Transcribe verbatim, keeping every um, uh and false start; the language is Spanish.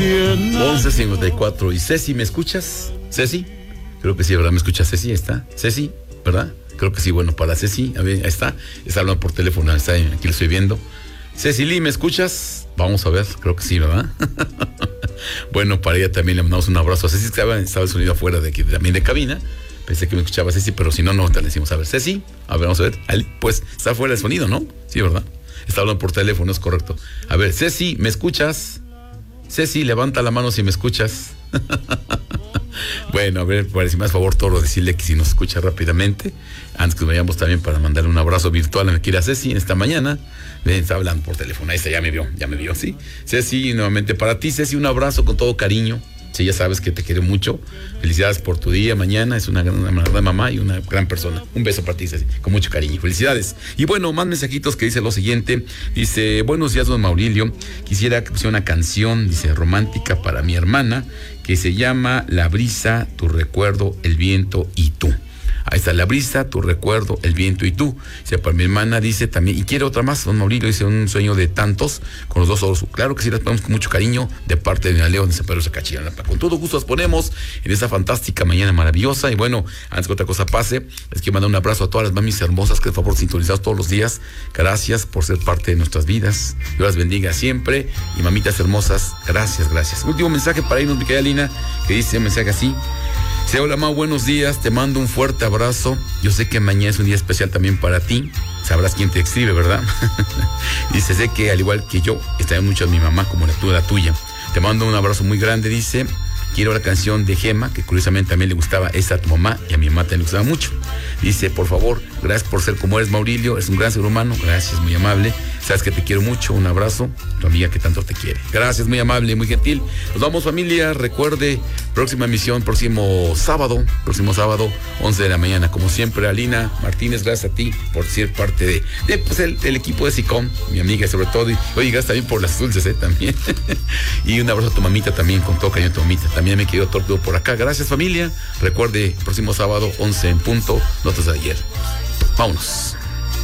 once cincuenta y cuatro. ¿Y Ceci, me escuchas? ¿Ceci? Creo que sí, ¿verdad? ¿Me escuchas, Ceci? ¿Está? ¿Ceci? ¿Verdad? Creo que sí. Bueno, para Ceci, a ver, ahí está. Está hablando por teléfono, está, aquí lo estoy viendo. Ceci Lee, ¿me escuchas? Vamos a ver, creo que sí, ¿verdad? Bueno, para ella también le mandamos un abrazo a Ceci, estaba, estaba el sonido afuera de aquí, también de cabina. Pensé que me escuchaba Ceci, pero si no, no, te le decimos, a ver, Ceci, a ver, vamos a ver. Ahí, pues, está fuera el sonido, ¿no? Sí, ¿verdad? Está hablando por teléfono, es correcto. A ver, Ceci, ¿me escuchas? Ceci, levanta la mano si me escuchas. Bueno, a ver, por si me hace favor, Toro, decirle que si nos escucha rápidamente, antes que vayamos también para mandarle un abrazo virtual a mi querida Ceci en esta mañana. Ven, está hablando por teléfono, ahí está, ya me vio, ya me vio, ¿sí? Ceci, nuevamente para ti, Ceci, un abrazo con todo cariño. Sí, ya sabes que te quiero mucho. Felicidades por tu día mañana. Es una gran, una gran mamá y una gran persona. Un beso para ti, Ceci, con mucho cariño. Felicidades. Y bueno, más mensajitos que dice lo siguiente. Dice, buenos días, don Maurilio. Quisiera que pusiera una canción, dice, romántica para mi hermana, que se llama La brisa, tu recuerdo, el viento y tú. Ahí está, la brisa, tu recuerdo, el viento y tú. O sea, para mi hermana dice también, y quiere otra más, don Maurilio, dice, un sueño de tantos, con los dos ojos. Claro que sí, las ponemos con mucho cariño, de parte de León de San Pedro Zacachila. Con todo gusto las ponemos en esta fantástica mañana maravillosa. Y bueno, antes que otra cosa pase, les quiero mandar un abrazo a todas las mamis hermosas que, por favor, sintonizados todos los días. Gracias por ser parte de nuestras vidas. Dios las bendiga siempre. Y mamitas hermosas, gracias, gracias. Último mensaje para irnos, mi querida Lina, que dice un mensaje así. Sí, hola, Mau, buenos días, te mando un fuerte abrazo. Yo sé que mañana es un día especial también para ti. Sabrás quién te escribe, ¿verdad? Dice, sé que al igual que yo, extraño mucho a mi mamá como la tuya, la tuya. Te mando un abrazo muy grande, dice. Quiero la canción de Gema, que curiosamente también le gustaba esa a tu mamá y a mi mamá también le gustaba mucho. Dice, por favor, gracias por ser como eres, Maurilio, eres un gran ser humano, gracias, muy amable. Sabes que te quiero mucho, un abrazo, tu amiga que tanto te quiere. Gracias, muy amable, muy gentil. Nos vamos, familia, recuerde, próxima emisión, próximo sábado, próximo sábado, once de la mañana. Como siempre, Alina Martínez, gracias a ti por ser parte de, de pues, el, el equipo de SICOM, mi amiga sobre todo. Y oye, gracias también por las dulces, ¿eh? También. Y un abrazo a tu mamita también, con todo cariño a tu mamita. También me quedó torpedo por acá. Gracias, familia. Recuerde, próximo sábado, once en punto, notas de ayer. Vámonos.